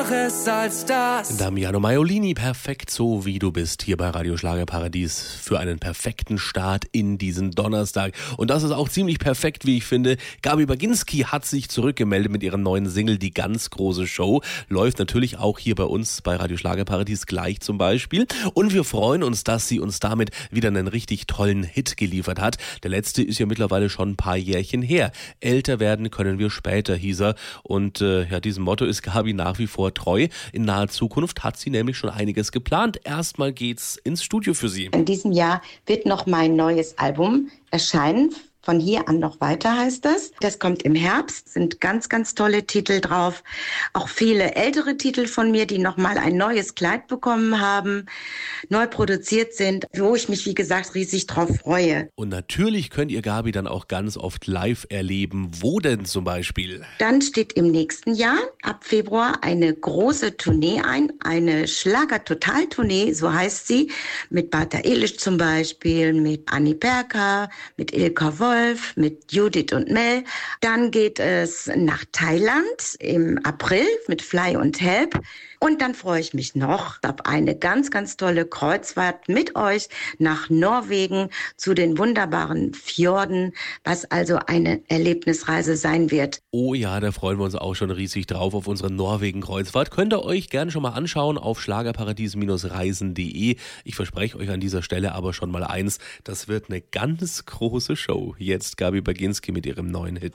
Schöneres als das. Damiano Maiolini, perfekt so wie du bist, hier bei Radio Schlagerparadies für einen perfekten Start in diesen Donnerstag. Und das ist auch ziemlich perfekt, wie ich finde. Gabi Baginski hat sich zurückgemeldet mit ihrer neuen Single Die ganz große Show. Läuft natürlich auch hier bei uns bei Radio Schlagerparadies gleich zum Beispiel. Und wir freuen uns, dass sie uns damit wieder einen richtig tollen Hit geliefert hat. Der letzte ist ja mittlerweile schon ein paar Jährchen her. Älter werden können wir später, hieß er. Und diesem Motto ist Gabi nach wie vor treu. In naher Zukunft hat sie nämlich schon einiges geplant. Erstmal geht's ins Studio für sie. In diesem Jahr wird noch mein neues Album erscheinen. Von hier an noch weiter heißt das. Das kommt im Herbst, sind ganz, ganz tolle Titel drauf. Auch viele ältere Titel von mir, die nochmal ein neues Kleid bekommen haben, neu produziert sind, wo ich mich, wie gesagt, riesig drauf freue. Und natürlich könnt ihr Gabi dann auch ganz oft live erleben. Wo denn zum Beispiel? Dann steht im nächsten Jahr, ab Februar, eine große Tournee ein. Eine Schlager-Total-Tournee, so heißt sie. Mit Bata Elish zum Beispiel, mit Annie Berker, mit Ilka Wolf, mit Judith und Mel. Dann geht es nach Thailand im April mit Fly und Help. Und dann freue ich mich noch auf eine ganz, ganz tolle Kreuzfahrt mit euch nach Norwegen zu den wunderbaren Fjorden, was also eine Erlebnisreise sein wird. Oh ja, da freuen wir uns auch schon riesig drauf auf unsere Norwegen-Kreuzfahrt. Könnt ihr euch gerne schon mal anschauen auf schlagerparadies-reisen.de. Ich verspreche euch an dieser Stelle aber schon mal eins, das wird eine ganz große Show. Jetzt Gabi Baginski mit ihrem neuen Hit.